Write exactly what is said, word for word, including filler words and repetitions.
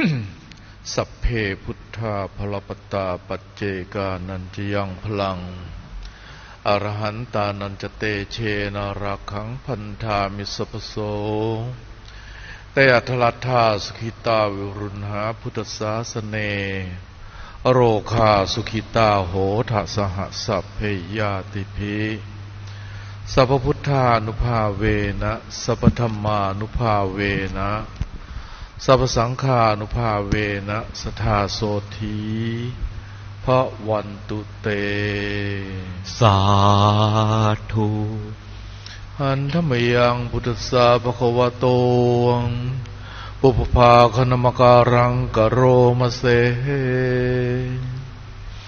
สัพเพพุทธาภลปตาปัจเจกานันจยังพลังอรหันตานันจเตเชนารักขังพันธามิสัพโสเตอัทลัทธาสุขิตาวิรุณหาพุทธศาสเนโรคาสุขิตาโหทะสหสัพเพยาติภิสัพพุทธานุภาเวนะสัพพธัมมานุภาเวนะสัพพสังฆานุภาเวนะสัทธาโสธีภวันตุเตสาธุหันธรรมยังพุทธัสสะภะคะวะโตปุพพาคณมการังกโรมะเส